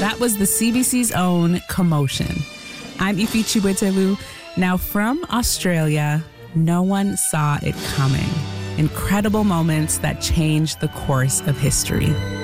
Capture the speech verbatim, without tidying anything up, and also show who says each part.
Speaker 1: That was the C B C's own Commotion. I'm Ifi Chiwetewu. Now from Australia, no one saw it coming. Incredible moments that changed the course of history.